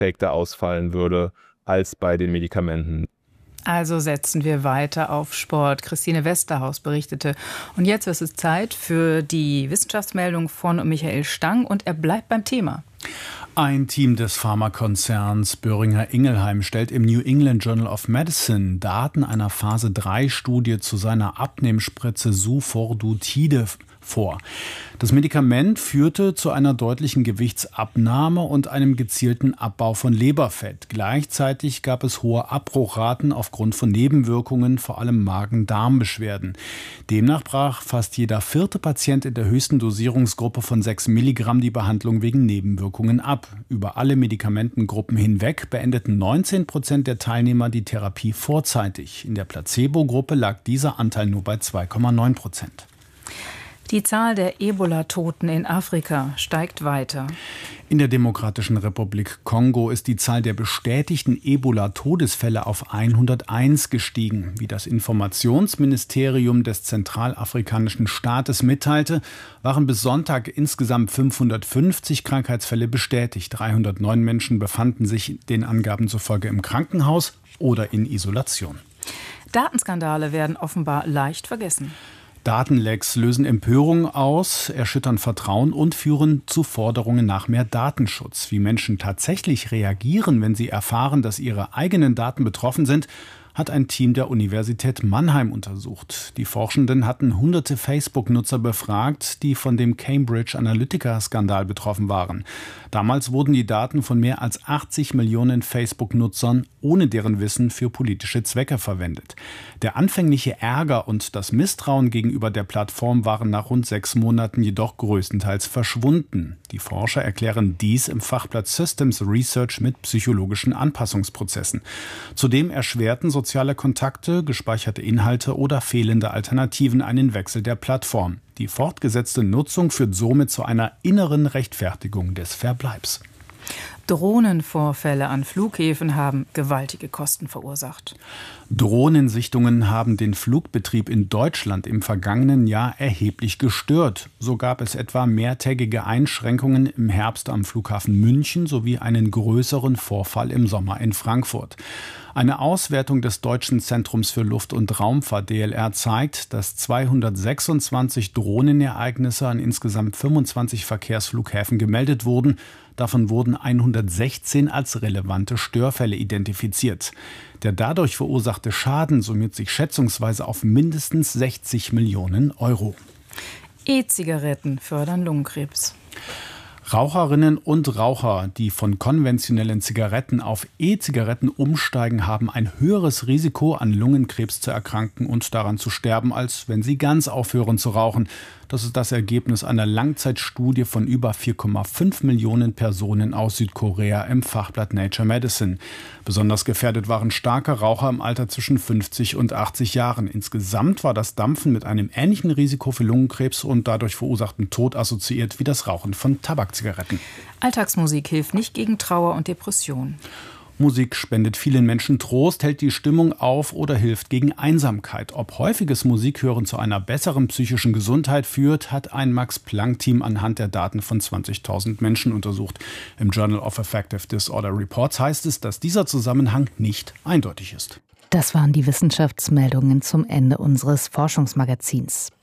ausgeprägter ausfallen würde als bei den Medikamenten. Also setzen wir weiter auf Sport. Christine Westerhaus berichtete. Und jetzt ist es Zeit für die Wissenschaftsmeldung von Michael Stang und er bleibt beim Thema. Ein Team des Pharmakonzerns Boehringer Ingelheim stellt im New England Journal of Medicine Daten einer Phase-3-Studie zu seiner Abnehmspritze Sufordutide vor. Das Medikament führte zu einer deutlichen Gewichtsabnahme und einem gezielten Abbau von Leberfett. Gleichzeitig gab es hohe Abbruchraten aufgrund von Nebenwirkungen, vor allem Magen-Darm-Beschwerden. Demnach brach fast jeder 4. Patient in der höchsten Dosierungsgruppe von 6 Milligramm die Behandlung wegen Nebenwirkungen ab. Über alle Medikamentengruppen hinweg beendeten 19% der Teilnehmer die Therapie vorzeitig. In der Placebo-Gruppe lag dieser Anteil nur bei 2,9%. Die Zahl der Ebola-Toten in Afrika steigt weiter. In der Demokratischen Republik Kongo ist die Zahl der bestätigten Ebola-Todesfälle auf 101 gestiegen. Wie das Informationsministerium des zentralafrikanischen Staates mitteilte, waren bis Sonntag insgesamt 550 Krankheitsfälle bestätigt. 309 Menschen befanden sich den Angaben zufolge im Krankenhaus oder in Isolation. Datenskandale werden offenbar leicht vergessen. Datenlecks lösen Empörung aus, erschüttern Vertrauen und führen zu Forderungen nach mehr Datenschutz. Wie Menschen tatsächlich reagieren, wenn sie erfahren, dass ihre eigenen Daten betroffen sind, hat ein Team der Universität Mannheim untersucht. Die Forschenden hatten hunderte Facebook-Nutzer befragt, die von dem Cambridge Analytica-Skandal betroffen waren. Damals wurden die Daten von mehr als 80 Millionen Facebook-Nutzern ohne deren Wissen für politische Zwecke verwendet. Der anfängliche Ärger und das Misstrauen gegenüber der Plattform waren nach rund 6 Monaten jedoch größtenteils verschwunden. Die Forscher erklären dies im Fachblatt Systems Research mit psychologischen Anpassungsprozessen. Zudem erschwerten soziale Kontakte, gespeicherte Inhalte oder fehlende Alternativen einen Wechsel der Plattform. Die fortgesetzte Nutzung führt somit zu einer inneren Rechtfertigung des Verbleibs. Drohnenvorfälle an Flughäfen haben gewaltige Kosten verursacht. Drohnensichtungen haben den Flugbetrieb in Deutschland im vergangenen Jahr erheblich gestört. So gab es etwa mehrtägige Einschränkungen im Herbst am Flughafen München sowie einen größeren Vorfall im Sommer in Frankfurt. Eine Auswertung des Deutschen Zentrums für Luft- und Raumfahrt DLR zeigt, dass 226 Drohnenereignisse an insgesamt 25 Verkehrsflughäfen gemeldet wurden. Davon wurden 116 als relevante Störfälle identifiziert. Der dadurch verursachte Schaden summiert sich schätzungsweise auf mindestens 60 Millionen Euro. E-Zigaretten fördern Lungenkrebs. Raucherinnen und Raucher, die von konventionellen Zigaretten auf E-Zigaretten umsteigen, haben ein höheres Risiko, an Lungenkrebs zu erkranken und daran zu sterben, als wenn sie ganz aufhören zu rauchen. Das ist das Ergebnis einer Langzeitstudie von über 4,5 Millionen Personen aus Südkorea im Fachblatt Nature Medicine. Besonders gefährdet waren starke Raucher im Alter zwischen 50 und 80 Jahren. Insgesamt war das Dampfen mit einem ähnlichen Risiko für Lungenkrebs und dadurch verursachten Tod assoziiert wie das Rauchen von Tabakzigaretten. Alltagsmusik hilft nicht gegen Trauer und Depression. Musik spendet vielen Menschen Trost, hält die Stimmung auf oder hilft gegen Einsamkeit. Ob häufiges Musikhören zu einer besseren psychischen Gesundheit führt, hat ein Max-Planck-Team anhand der Daten von 20.000 Menschen untersucht. Im Journal of Affective Disorder Reports heißt es, dass dieser Zusammenhang nicht eindeutig ist. Das waren die Wissenschaftsmeldungen zum Ende unseres Forschungsmagazins.